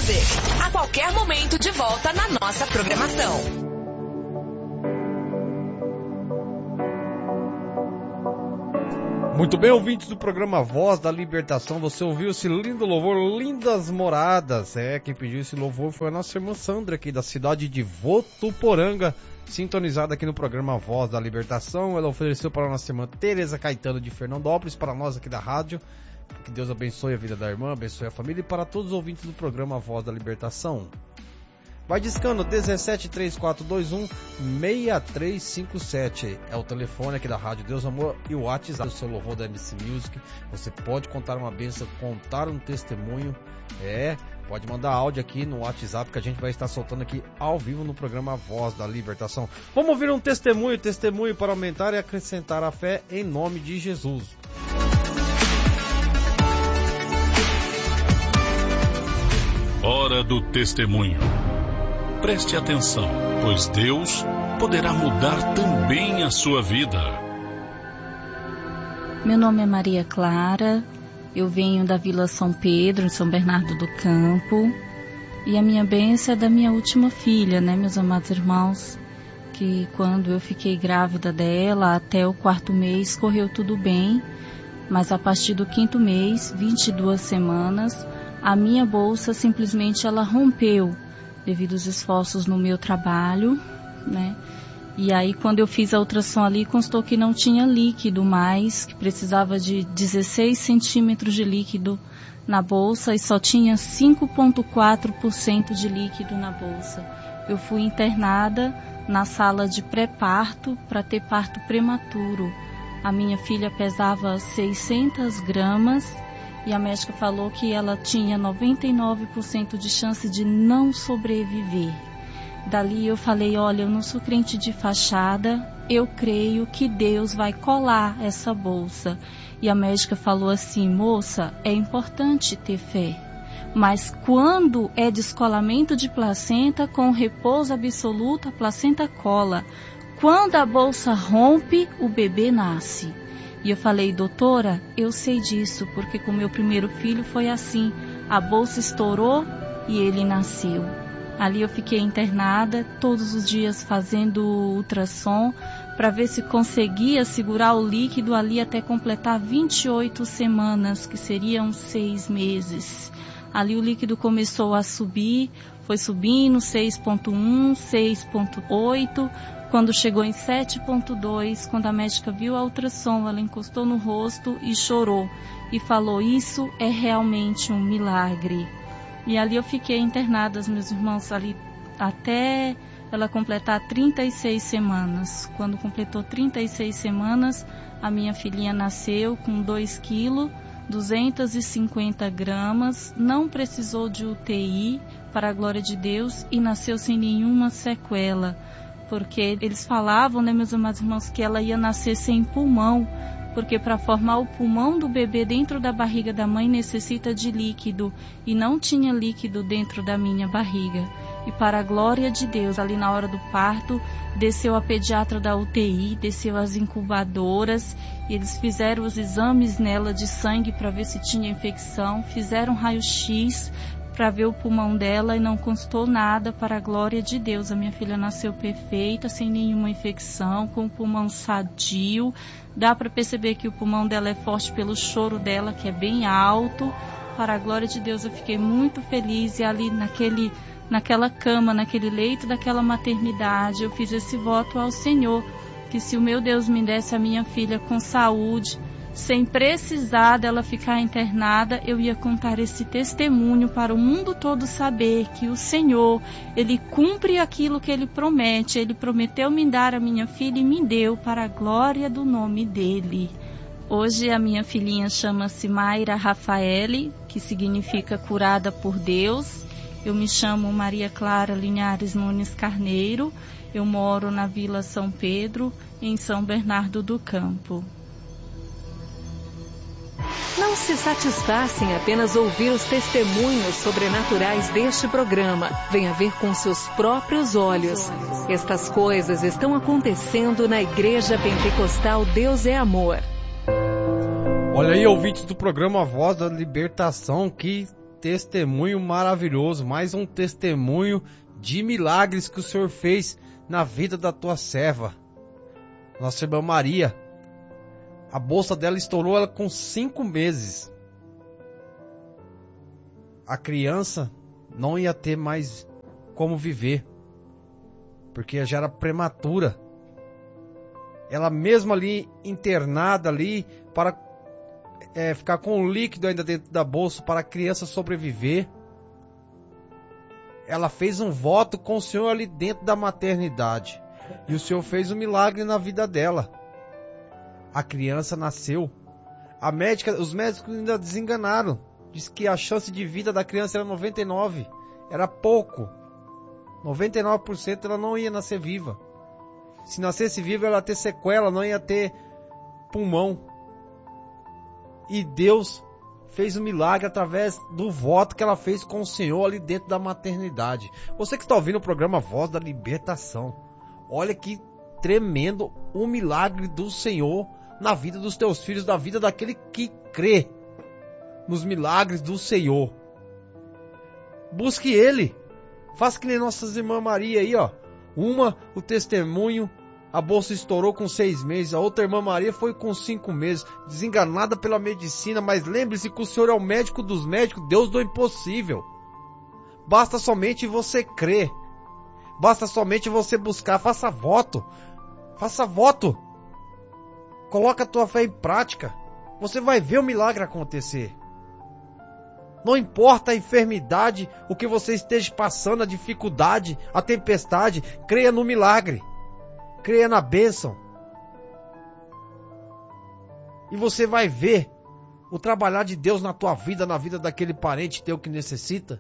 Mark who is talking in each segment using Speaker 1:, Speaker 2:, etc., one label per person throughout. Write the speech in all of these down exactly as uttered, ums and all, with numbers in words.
Speaker 1: Music. A qualquer momento de volta na nossa programação.
Speaker 2: Muito bem, ouvintes do programa Voz da Libertação, você ouviu esse lindo louvor, Lindas Moradas. É, quem pediu esse louvor foi a nossa irmã Sandra, aqui da cidade de Votuporanga, sintonizada aqui no programa Voz da Libertação. Ela ofereceu para a nossa irmã Tereza Caetano de Fernandópolis, para nós aqui da rádio. Que Deus abençoe a vida da irmã, abençoe a família e para todos os ouvintes do programa Voz da Libertação. Vai discando, dezessete, trinta e quatro, vinte e um, sessenta e três cinquenta e sete. É o telefone aqui da Rádio Deus Amor e o WhatsApp do seu louvor da M C Music. Você pode contar uma bênção, contar um testemunho. É, pode mandar áudio aqui no WhatsApp que a gente vai estar soltando aqui ao vivo no programa Voz da Libertação. Vamos ouvir um testemunho, testemunho para aumentar e acrescentar a fé em nome de Jesus.
Speaker 3: Hora do testemunho. Preste atenção, pois Deus poderá mudar também a sua vida.
Speaker 4: Meu nome é Maria Clara, eu venho da Vila São Pedro, em São Bernardo do Campo, e a minha bênção é da minha última filha, né, meus amados irmãos, que quando eu fiquei grávida dela, até o quarto mês correu tudo bem, mas a partir do quinto mês, vinte e duas semanas, a minha bolsa simplesmente ela rompeu, devido aos esforços no meu trabalho, né? E aí quando eu fiz a ultrassom ali, constou que não tinha líquido mais, que precisava de dezesseis centímetros de líquido na bolsa e só tinha cinco vírgula quatro por cento de líquido na bolsa. Eu fui internada na sala de pré-parto para ter parto prematuro. A minha filha pesava seiscentas gramas, e a médica falou que ela tinha noventa e nove por cento de chance de não sobreviver. Dali eu falei, olha, eu não sou crente de fachada, eu creio que Deus vai colar essa bolsa. E a médica falou assim, moça, é importante ter fé, mas quando é descolamento de placenta, com repouso absoluto, a placenta cola. Quando a bolsa rompe, o bebê nasce. E eu falei, doutora, eu sei disso, porque com meu primeiro filho foi assim. A bolsa estourou e ele nasceu. Ali eu fiquei internada, todos os dias fazendo ultrassom, para ver se conseguia segurar o líquido ali até completar vinte e oito semanas, que seriam seis meses. Ali o líquido começou a subir, foi subindo, seis vírgula um, seis vírgula oito... Quando chegou em sete vírgula dois, quando a médica viu a ultrassom, ela encostou no rosto e chorou. E falou, isso é realmente um milagre. E ali eu fiquei internada, meus irmãos, ali até ela completar trinta e seis semanas. Quando completou trinta e seis semanas, a minha filhinha nasceu com dois quilos, duzentas e cinquenta gramas, não precisou de U T I, para a glória de Deus, e nasceu sem nenhuma sequela. Porque eles falavam, né, meus amados irmãos, que ela ia nascer sem pulmão, porque para formar o pulmão do bebê dentro da barriga da mãe necessita de líquido, e não tinha líquido dentro da minha barriga. E para a glória de Deus, ali na hora do parto, desceu a pediatra da U T I, desceu as incubadoras, e eles fizeram os exames nela de sangue para ver se tinha infecção, fizeram raio-x, para ver o pulmão dela e não constou nada, para a glória de Deus. A minha filha nasceu perfeita, sem nenhuma infecção, com o pulmão sadio. Dá para perceber que o pulmão dela é forte pelo choro dela, que é bem alto. Para a glória de Deus, eu fiquei muito feliz. E ali naquele, naquela cama, naquele leito daquela maternidade, eu fiz esse voto ao Senhor, que se o meu Deus me desse a minha filha com saúde, sem precisar dela ficar internada, eu ia contar esse testemunho para o mundo todo saber que o Senhor, Ele cumpre aquilo que Ele promete. Ele prometeu me dar a minha filha e me deu, para a glória do nome dEle. Hoje a minha filhinha chama-se Mayra Rafaele, que significa curada por Deus. Eu me chamo Maria Clara Linhares Nunes Carneiro. Eu moro na Vila São Pedro, em São Bernardo do Campo.
Speaker 1: Não se satisfaça em apenas ouvir os testemunhos sobrenaturais deste programa. Venha ver com seus próprios olhos. Estas coisas estão acontecendo na Igreja Pentecostal Deus é Amor.
Speaker 2: Olha aí, ouvintes do programa Voz da Libertação, que testemunho maravilhoso, mais um testemunho de milagres que o Senhor fez na vida da tua serva, nossa irmã Maria. A bolsa dela estourou ela com cinco meses. A criança não ia ter mais como viver, porque já era prematura. Ela mesmo ali internada ali para é, ficar com o líquido ainda dentro da bolsa para a criança sobreviver. Ela fez um voto com o Senhor ali dentro da maternidade, e o Senhor fez um milagre na vida dela. A criança nasceu. A médica, os médicos ainda desenganaram. Diz que a chance de vida da criança era noventa e nove por cento. Era pouco. noventa e nove por cento ela não ia nascer viva. Se nascesse viva, ela ia ter sequela, não ia ter pulmão. E Deus fez um milagre através do voto que ela fez com o Senhor ali dentro da maternidade. Você que está ouvindo o programa Voz da Libertação, olha que tremendo o milagre do Senhor na vida dos teus filhos, na vida daquele que crê nos milagres do Senhor. Busque Ele. Faça que nem nossas irmãs Maria aí, ó. Uma, o testemunho, a bolsa estourou com seis meses. A outra irmã Maria foi com cinco meses, desenganada pela medicina. Mas lembre-se que o Senhor é o médico dos médicos, Deus do impossível. Basta somente você crer. Basta somente você buscar. Faça voto. Faça voto. Coloca a tua fé em prática. Você vai ver o milagre acontecer. Não importa a enfermidade, o que você esteja passando, a dificuldade, a tempestade, creia no milagre. Creia na bênção. E você vai ver o trabalhar de Deus na tua vida, na vida daquele parente teu que necessita.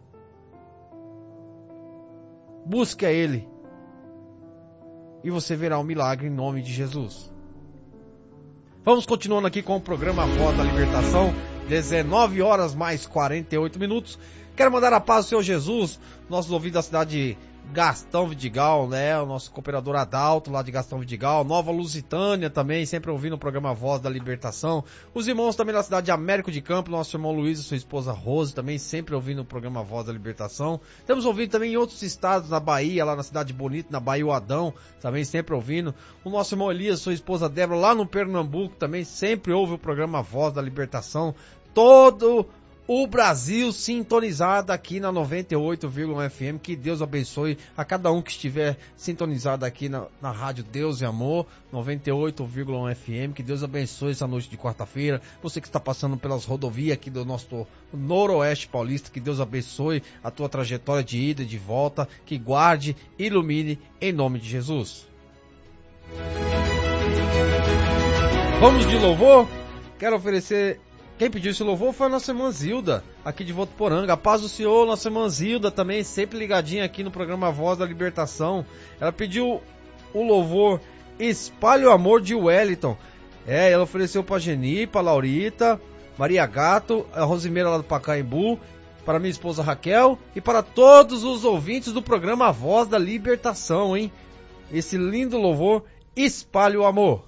Speaker 2: Busque a Ele. E você verá um milagre em nome de Jesus. Vamos continuando aqui com o programa Voz da Libertação. dezenove horas mais quarenta e oito minutos. Quero mandar a paz ao Senhor Jesus, nossos ouvintes da cidade de Gastão Vidigal, né? O nosso cooperador Adalto lá de Gastão Vidigal, Nova Lusitânia também, sempre ouvindo o programa Voz da Libertação. Os irmãos também da cidade de Américo de Campo, nosso irmão Luiz e sua esposa Rose, também sempre ouvindo o programa Voz da Libertação. Temos ouvido também em outros estados, na Bahia, lá na cidade Bonita, na Bahia o Adão, também sempre ouvindo. O nosso irmão Elias, sua esposa Débora, lá no Pernambuco, também sempre ouve o programa Voz da Libertação. Todo o Brasil sintonizado aqui na noventa e oito vírgula um F M. Que Deus abençoe a cada um que estiver sintonizado aqui na, na rádio Deus e Amor noventa e oito vírgula um F M. Que Deus abençoe essa noite de quarta-feira. Você que está passando pelas rodovias aqui do nosso noroeste paulista, que Deus abençoe a tua trajetória de ida e de volta, que guarde e ilumine em nome de Jesus. Vamos de louvor? Quero oferecer... Quem pediu esse louvor foi a nossa irmã Zilda, aqui de Votuporanga. A paz do Senhor, nossa irmã Zilda, também sempre ligadinha aqui no programa Voz da Libertação. Ela pediu o louvor Espalhe o Amor de Wellington. É, ela ofereceu pra Geni, pra Laurita, Maria Gato, a Rosimeira lá do Pacaembu, para minha esposa Raquel e para todos os ouvintes do programa Voz da Libertação, hein? Esse lindo louvor, Espalhe o Amor.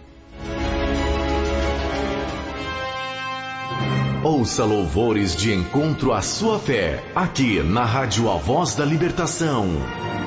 Speaker 5: Ouça louvores de encontro à sua fé, aqui na Rádio A Voz da Libertação.